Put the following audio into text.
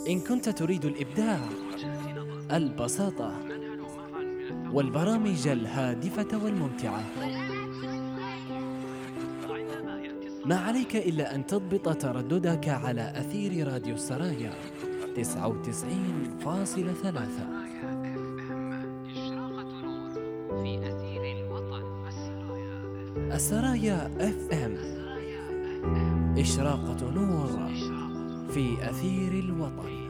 إن كنت تريد الإبداع، البساطة، والبرامج الهادفة والممتعة، ما عليك إلا أن تضبط ترددك على أثير راديو السرايا 99.3. السرايا اف ام، إشراقة نور في أثير الوطن.